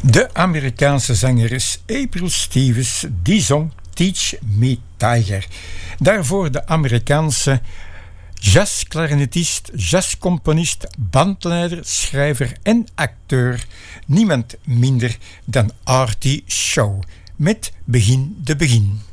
De Amerikaanse zangeres April Stevens, die zong Teach Me Tiger. Daarvoor de Amerikaanse jazzklarinetist, jazzcomponist, bandleider, schrijver en acteur, niemand minder dan Artie Shaw, met Begin de Begin.